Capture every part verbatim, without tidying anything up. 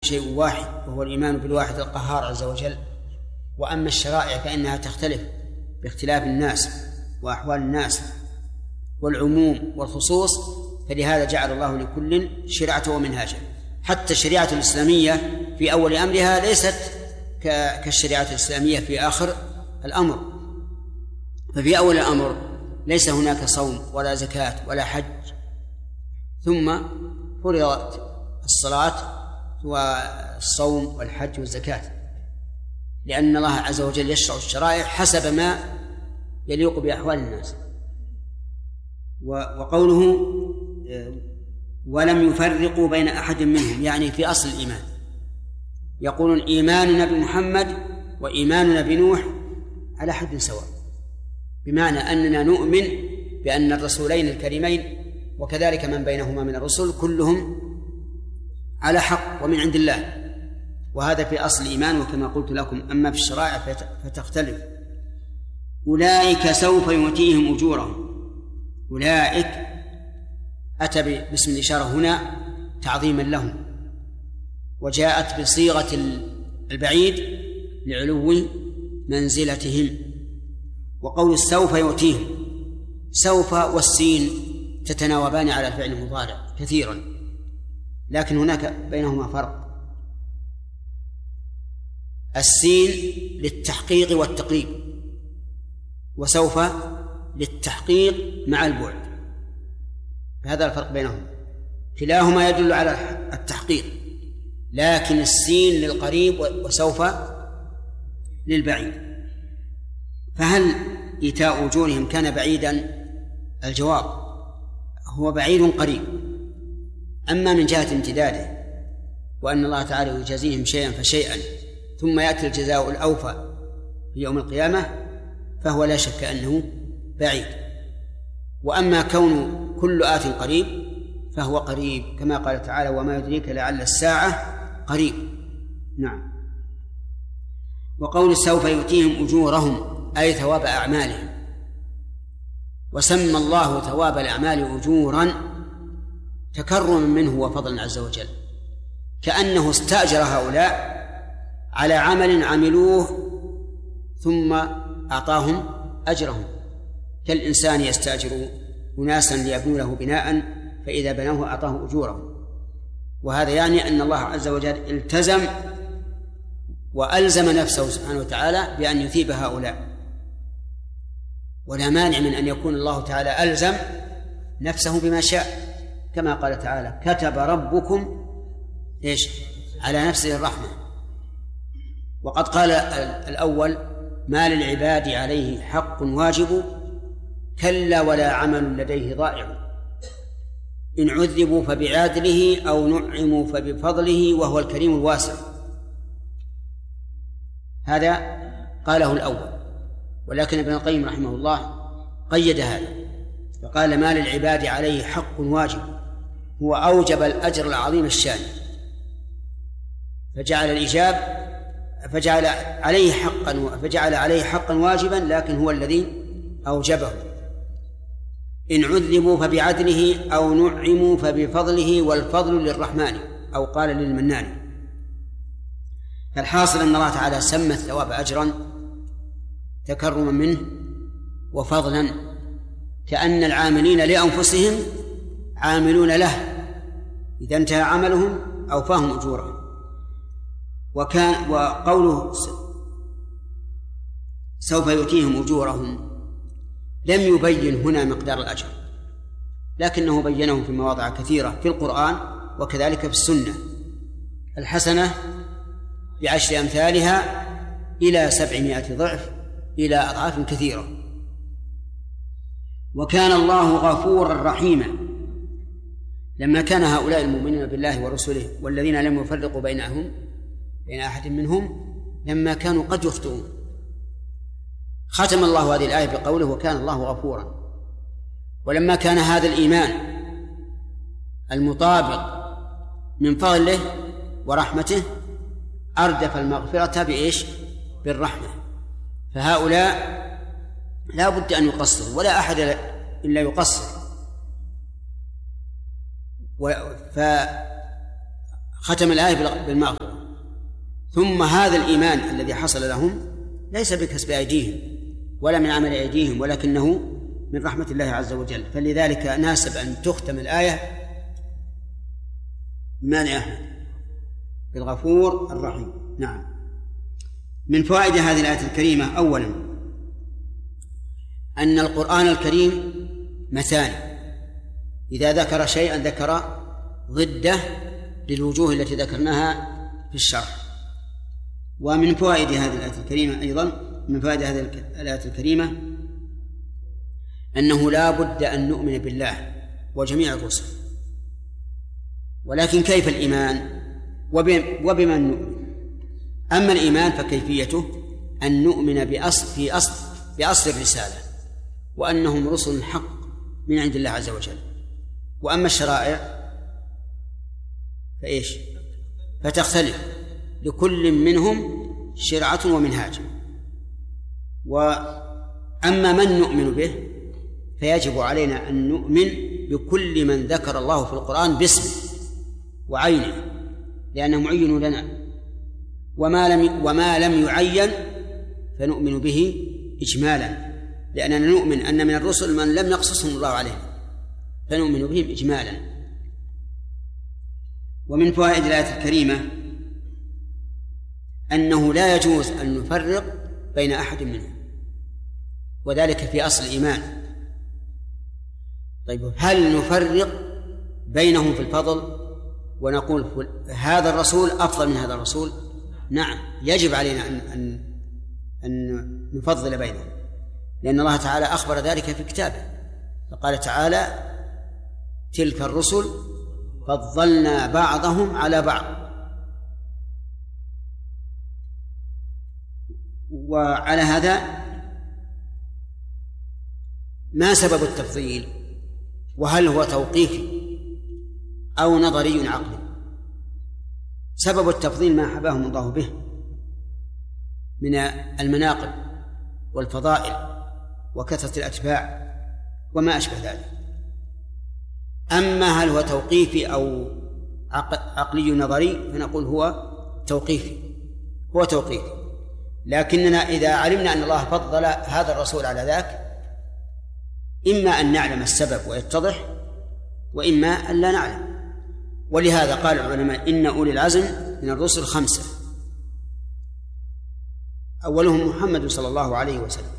شيء واحد وهو الإيمان بالواحد القهار عز وجل. وأما الشرائع فإنها تختلف باختلاف الناس وأحوال الناس والعموم والخصوص، فلهذا جعل الله لكل شرعة ومنهاجا. حتى الشريعة الإسلامية في أول أمرها ليست كالشريعة الإسلامية في آخر الأمر. ففي أول الأمر ليس هناك صوم ولا زكاة ولا حج، ثم فرضت الصلاة والصوم والحج والزكاة، لأن الله عز وجل يشرع الشرائع حسب ما يليق بأحوال الناس. وقوله ولم يفرقوا بين أحد منهم، يعني في أصل الإيمان يقولون إيماننا بمحمد وإيماننا بنوح على حد سواء، بمعنى أننا نؤمن بأن الرسولين الكريمين وكذلك من بينهما من الرسل كلهم على حق ومن عند الله، وهذا في أصل الإيمان. وكما قلت لكم أما في الشرائع فتختلف. أولئك سوف يؤتيهم أجورهم. أولئك أتى باسم الإشارة هنا تعظيما لهم، وجاءت بصيغة البعيد لعلو منزلتهم. وقول سوف يؤتيهم، سوف والسين تتناوبان على الفعل المضارع كثيرا، لكن هناك بينهما فرق. السين للتحقيق والتقريب، وسوف للتحقيق مع البعد، هذا الفرق بينهم. كلاهما يدل على التحقيق، لكن السين للقريب وسوف للبعيد. فهل إيتاء أجورهم كان بعيدا؟ الجواب هو بعيد قريب. أما من جهة امتداده وأن الله تعالى يجازيهم شيئا فشيئا ثم يأتي الجزاء الأوفى في يوم القيامة، فهو لا شك أنه بعيد. وأما كون كل آت قريب فهو قريب، كما قال تعالى وما يدريك لعل الساعة قريب. نعم. وقول سوف يؤتيهم أجورهم أي ثواب أعمالهم، وسمى الله ثواب الأعمال أجورا تكرما منه وفضلا عز وجل، كأنه استأجر هؤلاء على عمل عملوه ثم أعطاهم أجرهم، كالإنسان يستأجر أناسا ليبنوا له بناء فإذا بنوه أعطاه أجورهم. وهذا يعني أن الله عز وجل التزم وألزم نفسه سبحانه وتعالى بأن يثيب هؤلاء، ولا مانع من أن يكون الله تعالى ألزم نفسه بما شاء، كما قال تعالى كتب ربكم إيش على نفسه الرحمة. وقد قال الأول ما للعباد عليه حق واجب كلا ولا عمل لديه ضائع، إن عذبوا فبعدله أو نعموا فبفضله وهو الكريم الواسع. هذا قاله الأول، ولكن ابن القيم رحمه الله قيد هذا فقال ما للعباد عليه حق واجب، هو أوجب الأجر العظيم الشان، فجعل الإجاب فجعل عليه حقا فجعل عليه حقا واجبا، لكن هو الذي أوجبه. إن عذبوا فبعدله أو نعموا فبفضله والفضل للرحمن، أو قال للمنان. فالحاصل أن الله تعالى سمى الثواب أجرا تكرما منه وفضلا، كأن العاملين لأنفسهم عاملون له، إذا انتهى عملهم أوفاهم أجورهم. وكان وقوله سوف يؤتيهم أجورهم لم يبين هنا مقدار الأجر، لكنه بينه في مواضع كثيرة في القرآن وكذلك في السنة. الحسنة بعشر أمثالها إلى سبعمائة ضعف إلى أضعاف كثيرة. وكان الله غفورا رحيما، لما كان هؤلاء المؤمنين بالله ورسله والذين لم يفرقوا بينهم بين أحد منهم لما كانوا قد يخطئون، ختم الله هذه الآية بقوله وكان الله غفورا. ولما كان هذا الإيمان المطابق من فضله ورحمته أردف المغفرة بإيش؟ بالرحمة. فهؤلاء لا بد أن يقصروا، ولا أحد إلا يقصر. ختم الآية بالمغفرة. ثم هذا الإيمان الذي حصل لهم ليس بكسب أيديهم ولا من عمل أيديهم، ولكنه من رحمة الله عز وجل. فلذلك ناسب أن تختم الآية بماذا يا أحمد؟ بالغفور الرحيم. نعم. من فوائد هذه الآية الكريمة أولا أن القرآن الكريم مثاني، إذا ذكر شيئا ذكر ضده للوجوه التي ذكرناها في الشرح. ومن فوائد هذه الآية الكريمة أيضا من فوائد هذه الآية الكريمة أنه لا بد أن نؤمن بالله وجميع الرسل، ولكن كيف الإيمان وبمن نؤمن؟ أما الإيمان فكيفيته أن نؤمن بأصل في أصل بأصل الرسالة وأنهم رسل حق من عند الله عز وجل. وأما الشرائع فإيش؟ فتختلف، لكل منهم شرعة ومنهاج. وأما من نؤمن به فيجب علينا أن نؤمن بكل من ذكر الله في القرآن باسمه وعينه، لأنه معين لنا، وما لم وما لم يعين فنؤمن به إجمالا، لأننا نؤمن أن من الرسل من لم يقصصهم الله عليه فنؤمن بهم إجمالا. ومن فوائد الآية الكريمة أنه لا يجوز أن نفرق بين أحد منهم، وذلك في أصل الإيمان. طيب هل نفرق بينهم في الفضل ونقول هذا الرسول أفضل من هذا الرسول؟ نعم، يجب علينا أن, أن, أن نفضل بينهم، لأن الله تعالى أخبر ذلك في كتابه، فقال تعالى تلك الرسل فضلنا بعضهم على بعض. وعلى هذا ما سبب التفضيل؟ وهل هو توقيفي أو نظري عقلي؟ سبب التفضيل ما حباهم الله به من المناقب والفضائل وكثرة الأتباع وما أشبه ذلك. أما هل هو توقيفي أو عقلي نظري فنقول هو توقيفي، هو توقيفي. لكننا إذا علمنا أن الله فضل هذا الرسول على ذاك إما أن نعلم السبب ويتضح، وإما أن لا نعلم. ولهذا قال العلماء إن أولي العزم من الرسل خمسة، أولهم محمد صلى الله عليه وسلم،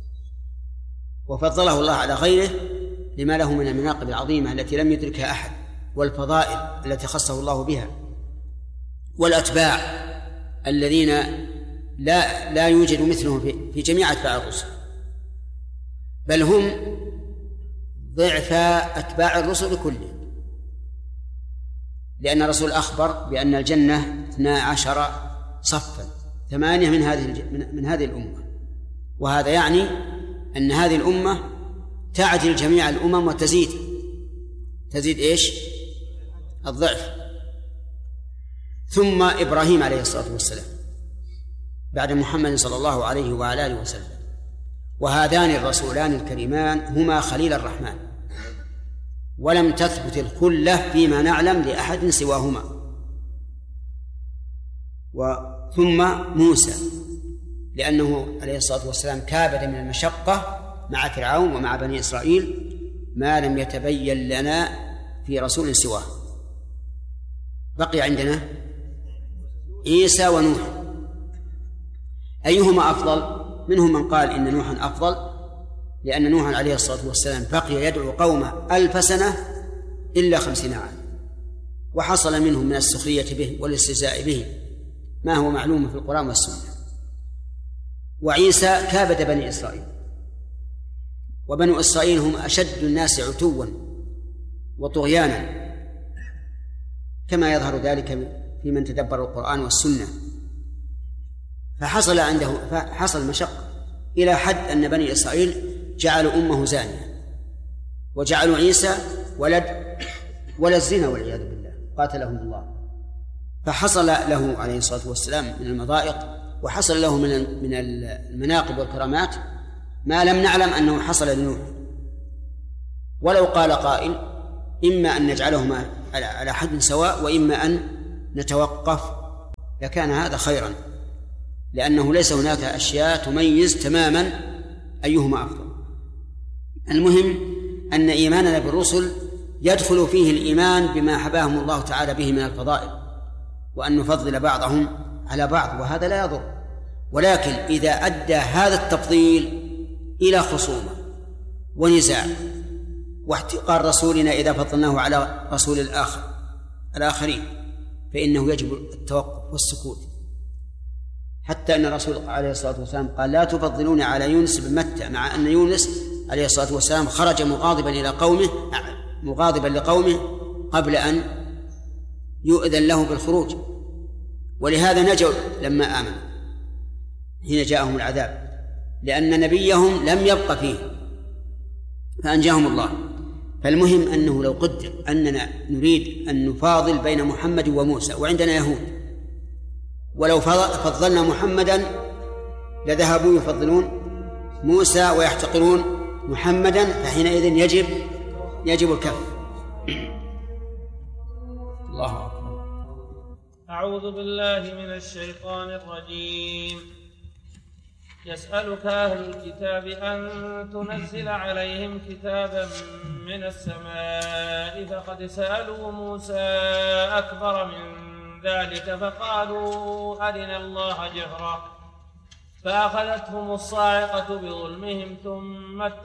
وفضله الله على غيره لما له من المناقب العظيمة التي لم يدركها أحد، والفضائل التي خصه الله بها، والأتباع الذين لا لا يوجد مثلهم في, في جميع أتباع الرسل، بل هم ضعف أتباع الرسل كلهم، لأن الرسول أخبر بأن الجنة اثنا عشر صفا، ثمانية من هذه من هذه الأمة، وهذا يعني أن هذه الأمة تعدل جميع الأمم وتزيد تزيد إيش؟ الضعف. ثم إبراهيم عليه الصلاة والسلام بعد محمد صلى الله عليه وعلى آله وسلم، وهذان الرسولان الكريمان هما خليل الرحمن، ولم تثبت الخلة فيما نعلم لأحد سواهما. وثم موسى لأنه عليه الصلاة والسلام كابد من المشقة مع فرعون ومع بني إسرائيل ما لم يتبين لنا في رسول سواه. بقي عندنا عيسى ونوح، أيهما أفضل؟ منهم من قال إن نوحا أفضل، لأن نوحا عليه الصلاة والسلام بقي يدعو قومه ألف سنة إلا خمسين عام، وحصل منهم من السخرية به والاستهزاء به ما هو معلوم في القرآن والسنة. وعيسى كابد بني إسرائيل، وبنو إسرائيل هم أشد الناس عتوا وطغيانا، كما يظهر ذلك في من تدبر القرآن والسنة. فحصل عنده فحصل مشقة إلى حد أن بني إسرائيل جعلوا أمه زانية، وجعلوا عيسى ولد ولد الزنا والعياذ بالله، قاتلهم الله. فحصل له عليه الصلاة والسلام من المضائق، وحصل له من من المناقب والكرامات ما لم نعلم أنه حصل لنوح. ولو قال قائل إما أن نجعلهما على حد سواء، وإما أن نتوقف لكان هذا خيرا، لأنه ليس هناك أشياء تميز تماما أيهما أفضل. المهم أن إيماننا بالرسل يدخل فيه الإيمان بما حباهم الله تعالى به من الفضائل، وأن نفضل بعضهم على بعض، وهذا لا يضر. ولكن إذا أدى هذا التفضيل إلى خصومة ونزاع واحتقار رسولنا إذا فضلناه على رسول الآخر الآخرين، فإنه يجب التوقف والسكوت. حتى أن الرسول عليه الصلاة والسلام قال: لا تفضلون على يونس بن متى، مع أن يونس عليه الصلاة والسلام خرج مغاضبا إلى قومه مغاضبا لقومه قبل أن يؤذن له بالخروج، ولهذا نجوا لما آمنوا حين جاءهم العذاب، لأن نبيهم لم يبق فيه فأنجاهم الله. فالمهم أنه لو قدر أننا نريد أن نفاضل بين محمد وموسى وعندنا يهود، ولو فضلنا محمدا لذهبوا يفضلون موسى ويحتقرون محمدا، فحينئذ يجب يجب الكف. الله أكبر. أعوذ بالله من الشيطان الرجيم. يسألك أهل الكتاب أن تنزل عليهم كتابا من السماء، فقد سألوا موسى أكبر من ذلك فقالوا أرنا الله جهرة، فأخذتهم الصاعقة بظلمهم ثم